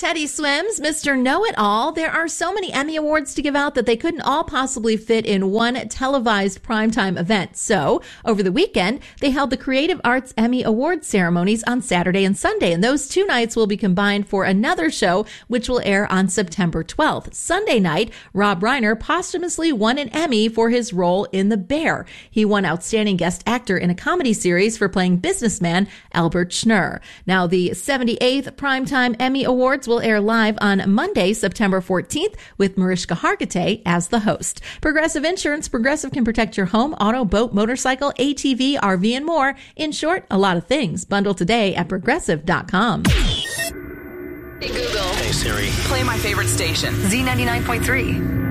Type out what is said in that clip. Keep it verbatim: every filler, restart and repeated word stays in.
Teddy Swims, Mister Know-It-All. There are so many Emmy Awards to give out that they couldn't all possibly fit in one televised primetime event. So, over the weekend, they held the Creative Arts Emmy Awards ceremonies on Saturday and Sunday, and those two nights will be combined for another show, which will air on September twelfth. Sunday night, Rob Reiner posthumously won an Emmy for his role in The Bear. He won Outstanding Guest Actor in a Comedy Series for playing businessman Albert Schnurr. Now, the seventy-eighth Primetime Emmy Awards will air live on Monday, September fourteenth, with Mariska Hargitay as the host. Progressive Insurance. Progressive can protect your home, auto, boat, motorcycle, A T V, R V, and more. In short, a lot of things. Bundle today at progressive dot com. Hey Google. Hey Siri. Play my favorite station. Z ninety-nine point three.